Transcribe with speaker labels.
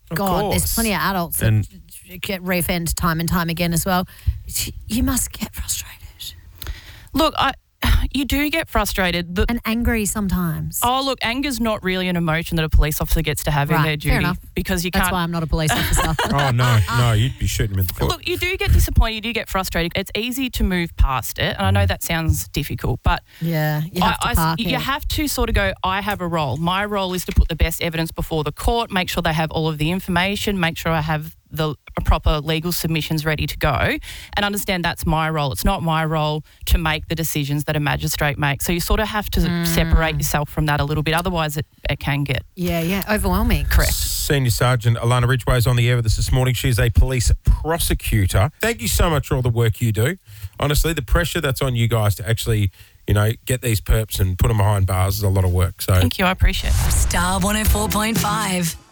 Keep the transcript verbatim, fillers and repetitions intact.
Speaker 1: God,
Speaker 2: course.
Speaker 1: there's plenty of adults that
Speaker 2: And-
Speaker 1: get reoffend time and time again as well. You must get frustrated.
Speaker 3: Look, I, you do get frustrated. The,
Speaker 1: and angry sometimes.
Speaker 3: Oh, look, anger's not really an emotion that a police officer gets to have
Speaker 1: Right,
Speaker 3: in their
Speaker 1: fair
Speaker 3: duty
Speaker 1: enough.
Speaker 3: because you
Speaker 1: That's
Speaker 3: can't.
Speaker 1: why I'm not a police officer.
Speaker 2: Oh, no, no, you'd be shooting him in the foot.
Speaker 3: Look, you do get disappointed, you do get frustrated. It's easy to move past it, and I know that sounds difficult, but
Speaker 1: yeah, you have
Speaker 3: I,
Speaker 1: to park
Speaker 3: I,
Speaker 1: it.
Speaker 3: you have to sort of go, I have a role. My role is to put the best evidence before the court, make sure they have all of the information, make sure I have the proper legal submissions ready to go, and understand that's my role. It's not my role to make the decisions that a magistrate makes. So you sort of have to
Speaker 1: Mm.
Speaker 3: separate yourself from that a little bit. Otherwise, it, it can get...
Speaker 1: Yeah, yeah, overwhelming.
Speaker 3: Correct.
Speaker 2: Senior Sergeant Alana Ridgway is on the air with us this morning. She's a police prosecutor. Thank you so much for all the work you do. Honestly, the pressure that's on you guys to actually, you know, get these perps and put them behind bars is a lot of work. So
Speaker 3: Thank you. I appreciate it.
Speaker 4: Star one oh four point five.